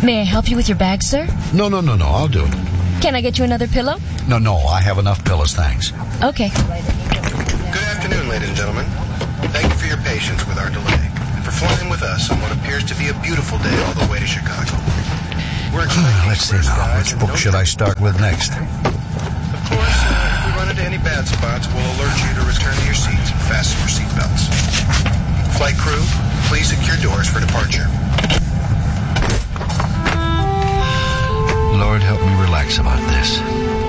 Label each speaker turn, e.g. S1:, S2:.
S1: May I help you with your bag, sir?
S2: No, I'll do it.
S1: Can I get you another pillow?
S2: No, I have enough pillows, thanks.
S1: Okay.
S3: Good afternoon, ladies and gentlemen. Thank you for your patience with our delay and for flying with us on what appears to be a beautiful day all the way to Chicago.
S2: Let's see now. Which book should I start with next?
S3: Of course, if we run into any bad spots, we'll alert you to return to your seats and fasten your seatbelts. Flight crew, please secure doors for departure.
S2: Lord, help me relax about this.